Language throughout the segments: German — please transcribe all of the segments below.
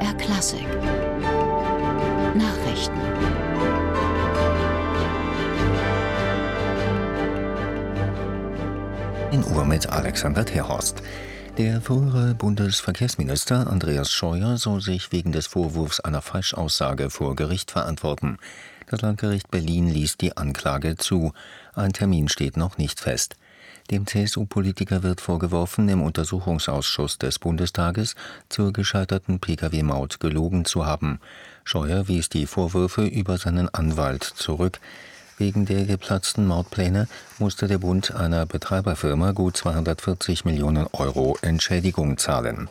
MDR Klassik Nachrichten. In Uhr mit Alexander Terhorst. Der frühere Bundesverkehrsminister Andreas Scheuer soll sich wegen des Vorwurfs einer Falschaussage vor Gericht verantworten. Das Landgericht Berlin ließ die Anklage zu. Ein Termin steht noch nicht fest. Dem CSU-Politiker wird vorgeworfen, im Untersuchungsausschuss des Bundestages zur gescheiterten Pkw-Maut gelogen zu haben. Scheuer wies die Vorwürfe über seinen Anwalt zurück. Wegen der geplatzten Mautpläne musste der Bund einer Betreiberfirma gut 240 Millionen Euro Entschädigung zahlen.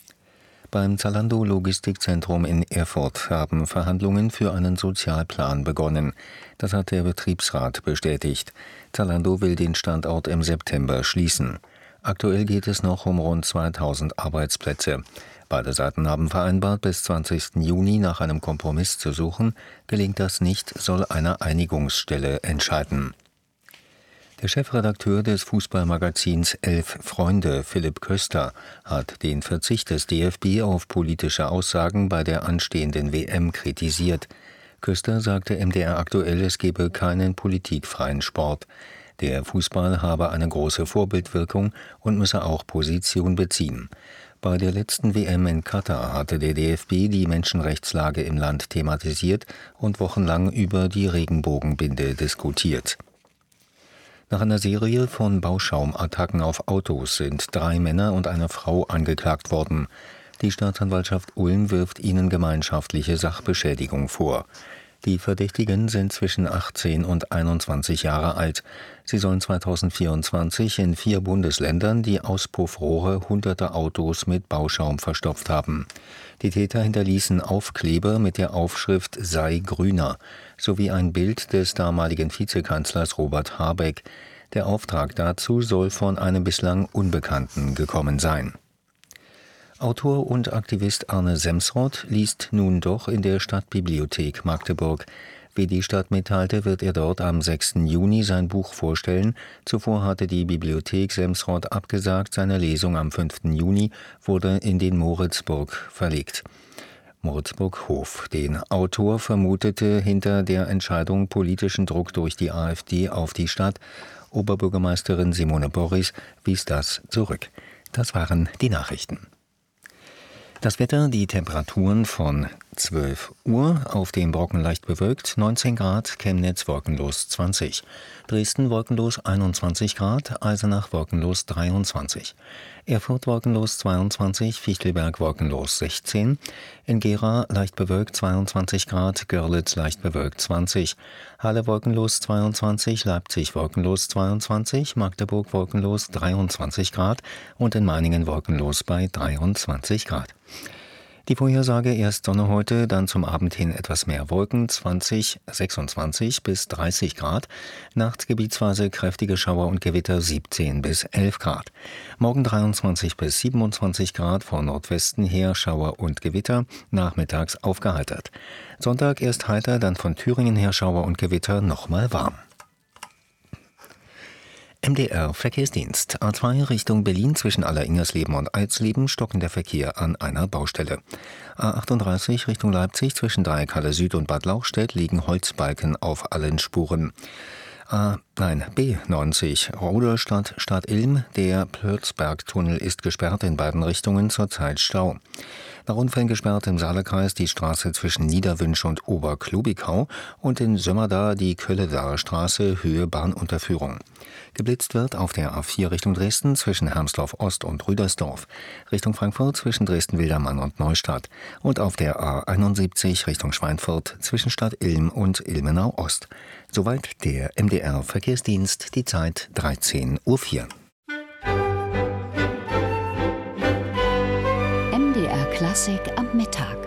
Beim Zalando-Logistikzentrum in Erfurt haben Verhandlungen für einen Sozialplan begonnen. Das hat der Betriebsrat bestätigt. Zalando will den Standort im September schließen. Aktuell geht es noch um rund 2000 Arbeitsplätze. Beide Seiten haben vereinbart, bis 20. Juni nach einem Kompromiss zu suchen. Gelingt das nicht, soll eine Einigungsstelle entscheiden. Der Chefredakteur des Fußballmagazins 11 Freunde, Philipp Köster, hat den Verzicht des DFB auf politische Aussagen bei der anstehenden WM kritisiert. Köster sagte MDR aktuell, es gebe keinen politikfreien Sport. Der Fußball habe eine große Vorbildwirkung und müsse auch Position beziehen. Bei der letzten WM in Katar hatte der DFB die Menschenrechtslage im Land thematisiert und wochenlang über die Regenbogenbinde diskutiert. Nach einer Serie von Bauschaumattacken auf Autos sind 3 Männer und eine Frau angeklagt worden. Die Staatsanwaltschaft Ulm wirft ihnen gemeinschaftliche Sachbeschädigung vor. Die Verdächtigen sind zwischen 18 und 21 Jahre alt. Sie sollen 2024 in 4 Bundesländern die Auspuffrohre hunderter Autos mit Bauschaum verstopft haben. Die Täter hinterließen Aufkleber mit der Aufschrift »Sei grüner« sowie ein Bild des damaligen Vizekanzlers Robert Habeck. Der Auftrag dazu soll von einem bislang Unbekannten gekommen sein. Autor und Aktivist Arne Semsrott liest nun doch in der Stadtbibliothek Magdeburg. Wie die Stadt mitteilte, wird er dort am 6. Juni sein Buch vorstellen. Zuvor hatte die Bibliothek Semsrott abgesagt, seine Lesung am 5. Juni wurde in den Moritzburg verlegt. Moritzburg-Hof. Den Autor vermutete hinter der Entscheidung politischen Druck durch die AfD auf die Stadt. Oberbürgermeisterin Simone Borries wies das zurück. Das waren die Nachrichten. Das Wetter, die Temperaturen von 12 Uhr, auf dem Brocken leicht bewölkt, 19 Grad, Chemnitz wolkenlos 20, Dresden wolkenlos 21 Grad, Eisenach wolkenlos 23, Erfurt wolkenlos 22, Fichtelberg wolkenlos 16, in Gera leicht bewölkt 22 Grad, Görlitz leicht bewölkt 20, Halle wolkenlos 22, Leipzig wolkenlos 22, Magdeburg wolkenlos 23 Grad und in Meiningen wolkenlos bei 23 Grad. Die Vorhersage: erst Sonne heute, dann zum Abend hin etwas mehr Wolken, 26 bis 30 Grad. Nachts gebietsweise kräftige Schauer und Gewitter, 17 bis 11 Grad. Morgen 23 bis 27 Grad, von Nordwesten her Schauer und Gewitter, nachmittags aufgeheitert. Sonntag erst heiter, dann von Thüringen her Schauer und Gewitter, nochmal warm. MDR Verkehrsdienst. A2 Richtung Berlin zwischen Alleringersleben und Alsleben stockender Verkehr an einer Baustelle. A38 Richtung Leipzig zwischen Dreieckhalle Süd und Bad Lauchstädt liegen Holzbalken auf allen Spuren. B90 Rudolstadt Stadt Ilm. Der Plötzbergtunnel ist gesperrt, in beiden Richtungen zurzeit Stau. Nach Unfällen gesperrt im Saarkreis die Straße zwischen Niederwünsch und Oberklobigau und in Sömmerda die Kölledaer Straße Höhe Bahnunterführung. Geblitzt wird auf der A4 Richtung Dresden zwischen Hermsdorf Ost und Rüdersdorf, Richtung Frankfurt zwischen Dresden-Wildermann und Neustadt und auf der A71 Richtung Schweinfurt zwischen Stadt Ilm und Ilmenau Ost. Soweit der MDR Verkehrsdienst, die Zeit 13:04 Uhr. MDR Klassik am Mittag.